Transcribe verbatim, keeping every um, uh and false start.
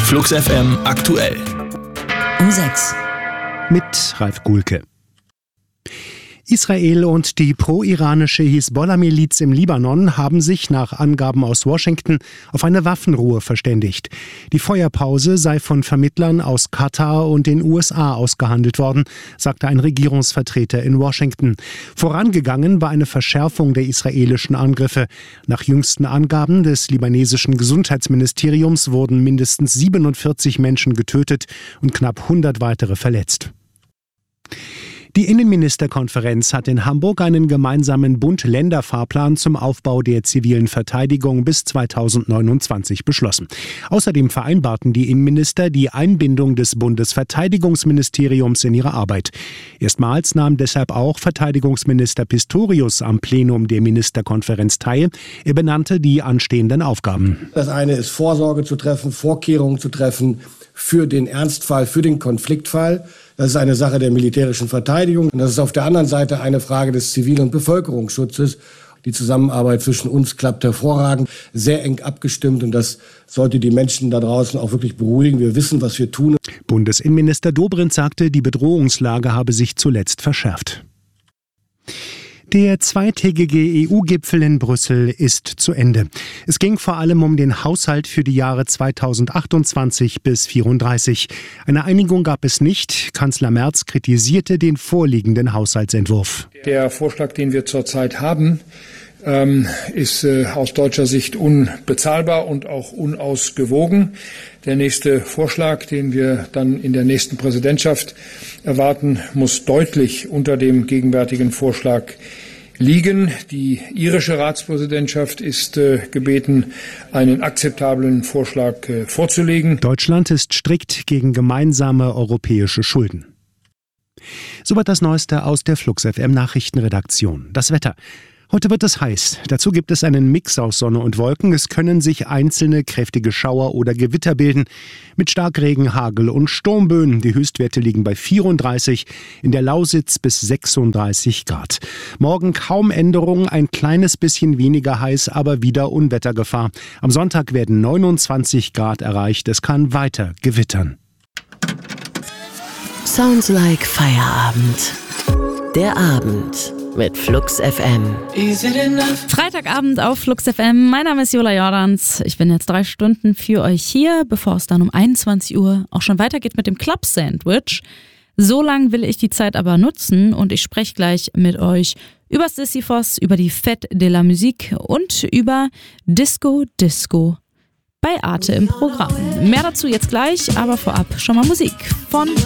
Flux F M aktuell. Um sechs. Mit Ralf Gulke. Israel und die pro-iranische Hisbollah-Miliz im Libanon haben sich nach Angaben aus Washington auf eine Waffenruhe verständigt. Die Feuerpause sei von Vermittlern aus Katar und den U S A ausgehandelt worden, sagte ein Regierungsvertreter in Washington. Vorangegangen war eine Verschärfung der israelischen Angriffe. Nach jüngsten Angaben des libanesischen Gesundheitsministeriums wurden mindestens siebenundvierzig Menschen getötet und knapp hundert weitere verletzt. Die Innenministerkonferenz hat in Hamburg einen gemeinsamen Bund-Länder-Fahrplan zum Aufbau der zivilen Verteidigung bis zweitausendneunundzwanzig beschlossen. Außerdem vereinbarten die Innenminister die Einbindung des Bundesverteidigungsministeriums in ihre Arbeit. Erstmals nahm deshalb auch Verteidigungsminister Pistorius am Plenum der Ministerkonferenz teil. Er benannte die anstehenden Aufgaben. Das eine ist Vorsorge zu treffen, Vorkehrungen zu treffen für den Ernstfall, für den Konfliktfall. Das ist eine Sache der militärischen Verteidigung. Und das ist auf der anderen Seite eine Frage des Zivil- und Bevölkerungsschutzes. Die Zusammenarbeit zwischen uns klappt hervorragend, sehr eng abgestimmt. Und das sollte die Menschen da draußen auch wirklich beruhigen. Wir wissen, was wir tun. Bundesinnenminister Dobrindt sagte, die Bedrohungslage habe sich zuletzt verschärft. Der zweitägige E U-Gipfel in Brüssel ist zu Ende. Es ging vor allem um den Haushalt für die Jahre zweitausendachtundzwanzig bis vierunddreißig. Eine Einigung gab es nicht. Kanzler Merz kritisierte den vorliegenden Haushaltsentwurf. Der Vorschlag, den wir zurzeit haben, ähm, ist äh, aus deutscher Sicht unbezahlbar und auch unausgewogen. Der nächste Vorschlag, den wir dann in der nächsten Präsidentschaft erwarten, muss deutlich unter dem gegenwärtigen Vorschlag liegen. Die irische Ratspräsidentschaft ist äh, gebeten, einen akzeptablen Vorschlag äh, vorzulegen. Deutschland ist strikt gegen gemeinsame europäische Schulden. Soweit das Neueste aus der Flux F M Nachrichtenredaktion. Das Wetter. Heute wird es heiß. Dazu gibt es einen Mix aus Sonne und Wolken. Es können sich einzelne kräftige Schauer oder Gewitter bilden. Mit Starkregen, Hagel und Sturmböen. Die Höchstwerte liegen bei vierunddreißig, in der Lausitz bis sechsunddreißig Grad. Morgen kaum Änderung, ein kleines bisschen weniger heiß, aber wieder Unwettergefahr. Am Sonntag werden neunundzwanzig Grad erreicht. Es kann weiter gewittern. Sounds like Feierabend. Der Abend mit Flux F M. Freitagabend auf Flux F M. Mein Name ist Jola Jordans. Ich bin jetzt drei Stunden für euch hier, bevor es dann um einundzwanzig Uhr auch schon weitergeht mit dem Club Sandwich. So lang will ich die Zeit aber nutzen und ich spreche gleich mit euch über Sisyphos, über die Fête de la Musique und über Disco Disco bei Arte im Programm. Mehr dazu jetzt gleich, aber vorab schon mal Musik von